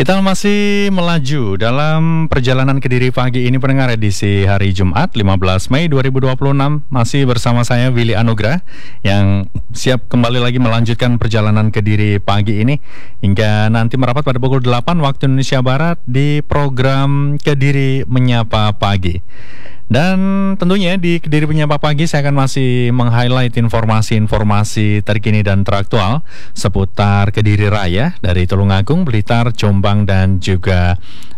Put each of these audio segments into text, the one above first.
Kita masih melaju dalam perjalanan Kediri pagi ini pendengar edisi hari Jumat 15 Mei 2026. Masih bersama saya Willy Anugrah yang siap kembali lagi melanjutkan perjalanan Kediri pagi ini hingga nanti merapat pada pukul 8 waktu Indonesia Barat di program Kediri Menyapa Pagi. Dan tentunya di Kediri Menyapa Pagi saya akan masih meng-highlight informasi-informasi terkini dan teraktual seputar Kediri Raya dari Tulungagung, Blitar, Jombang dan juga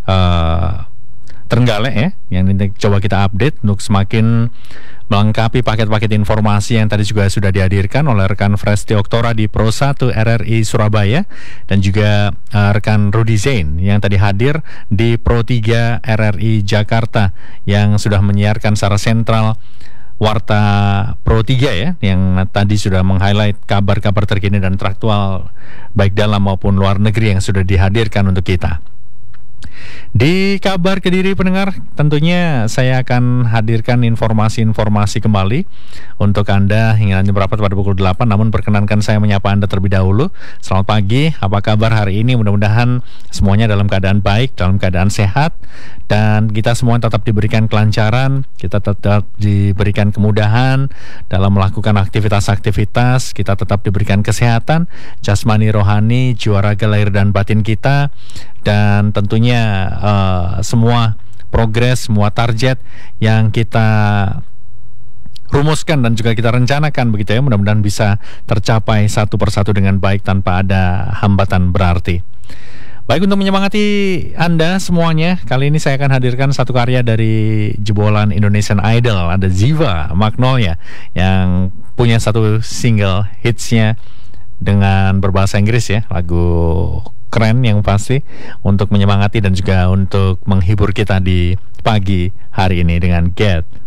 Trenggalek ya, yang ini coba kita update untuk semakin melengkapi paket-paket informasi yang tadi juga sudah dihadirkan oleh rekan Fresti Oktora di Pro 1 RRI Surabaya dan juga rekan Rudy Zain yang tadi hadir di Pro 3 RRI Jakarta yang sudah menyiarkan secara sentral Warta Pro 3 ya, yang tadi sudah meng-highlight kabar-kabar terkini dan teraktual baik dalam maupun luar negeri yang sudah dihadirkan untuk kita. Di kabar Kediri pendengar, tentunya saya akan hadirkan informasi-informasi kembali untuk Anda hingga nanti merapat pada pukul 8. Namun perkenankan saya menyapa Anda terlebih dahulu. Selamat pagi, apa kabar hari ini? Mudah-mudahan semuanya dalam keadaan baik, dalam keadaan sehat, dan kita semua tetap diberikan kelancaran, kita tetap diberikan kemudahan dalam melakukan aktivitas-aktivitas, kita tetap diberikan kesehatan, jasmani, rohani, jiwa, raga, lahir dan batin kita, dan tentunya semua progres, semua target yang kita rumuskan dan juga kita rencanakan begitu ya, mudah-mudahan bisa tercapai satu persatu dengan baik tanpa ada hambatan berarti. Baik, untuk menyemangati Anda semuanya, kali ini saya akan hadirkan satu karya dari jebolan Indonesian Idol. Ada Ziva Magnolia yang punya satu single hitsnya dengan berbahasa Inggris ya, lagu keren yang pasti untuk menyemangati dan juga untuk menghibur kita di pagi hari ini dengan Get